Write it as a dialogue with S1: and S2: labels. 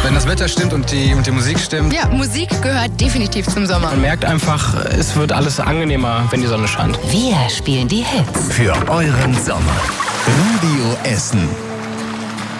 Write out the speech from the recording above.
S1: Wenn das Wetter stimmt und die Musik stimmt.
S2: Ja, Musik gehört definitiv zum Sommer.
S3: Man merkt einfach, es wird alles angenehmer, wenn die Sonne scheint.
S4: Wir spielen die Hits.
S5: Für euren Sommer. Radio Essen.